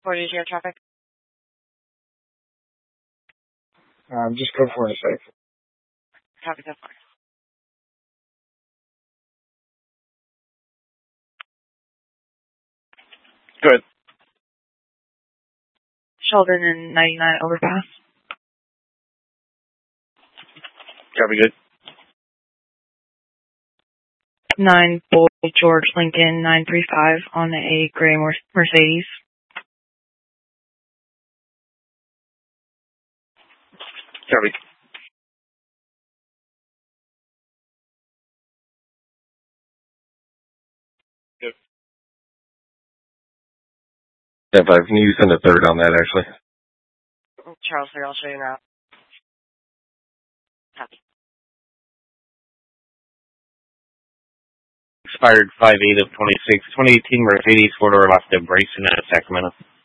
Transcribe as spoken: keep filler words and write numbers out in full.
forty, do you have traffic? Um, just go for it, safe. Traffic so far. Good. Sheldon and ninety-nine overpass. Copy good. nine Boy George Lincoln nine three five on a gray Mercedes. Copy. Good. Yeah, five. Can you send a third on that, actually? Charles, I'll show you now. Copy. Expired five eight of twenty-six. twenty eighteen Mercedes four-door left of Brayson at Sacramento.